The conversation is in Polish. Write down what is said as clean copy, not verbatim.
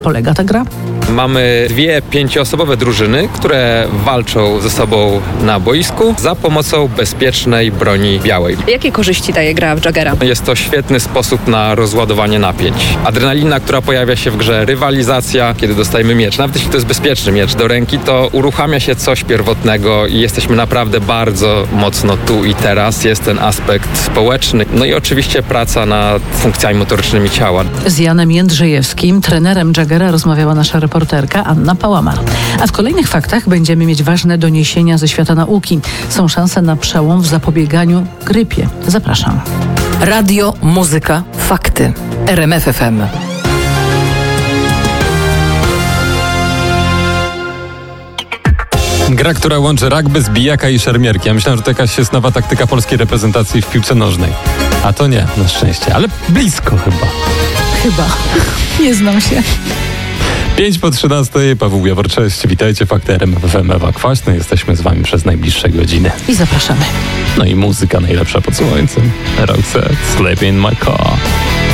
polega ta gra? Mamy 2 5-osobowe drużyny, które walczą ze sobą na boisku za pomocą bezpiecznej broni białej. Jakie korzyści daje gra w Joggera? Jest to świetny sposób na rozładowanie napięć. Adrenalina, która pojawia się w grze, rywalizacja, kiedy dostajemy miecz. Nawet jeśli to jest bezpieczny miecz do ręki, to uruchamia się coś pierwotnego i jesteśmy naprawdę bardzo mocno tu i teraz. Jest ten aspekt społeczny. No i oczywiście praca nad funkcjami motorycznymi ciała. Z Janem Jędrzejewskim, trenerem Joggera, rozmawiała nasza reporterka Anna Pałamar. A w kolejnych faktach będziemy mieć ważne doniesienia ze świata nauki. Są szanse na przełom w zapobieganiu grypie. Zapraszam. Radio, muzyka, fakty. RMF FM. Gra, która łączy rugby, zbijaka i szermierki. Ja myślałem, że to jakaś jest nowa taktyka polskiej reprezentacji w piłce nożnej. A to nie, na szczęście. Ale blisko chyba. Chyba. Nie znam się. 5:13, Paweł Jawor, cześć. Witajcie, fakty RMF FM, Ewa Kwaśny. Jesteśmy z wami przez najbliższe godziny. I zapraszamy. No i muzyka najlepsza pod słońcem. Roxette, Sleep in my car.